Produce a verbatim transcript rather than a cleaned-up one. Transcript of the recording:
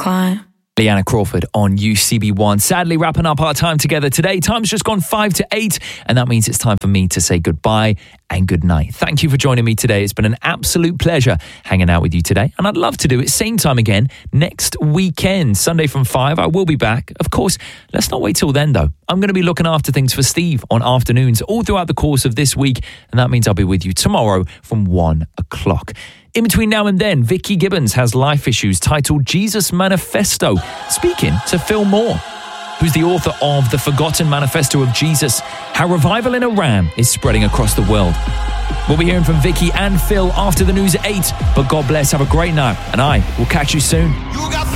climb. Leanna Crawford on U C B one. Sadly, wrapping up our time together today. Time's just gone five to eight, and that means it's time for me to say goodbye and good night. Thank you for joining me today. It's been an absolute pleasure hanging out with you today, and I'd love to do it same time again next weekend, Sunday from five. I will be back. Of course, let's not wait till then, though. I'm going to be looking after things for Steve on afternoons all throughout the course of this week, and that means I'll be with you tomorrow from one o'clock. In between now and then, Vicky Gibbons has life issues titled Jesus Manifesto, speaking to Phil Moore, who's the author of The Forgotten Manifesto of Jesus, How Revival in Iran is Spreading Across the World. We'll be hearing from Vicky and Phil after the news at eight, but God bless, have a great night, and I will catch you soon. You got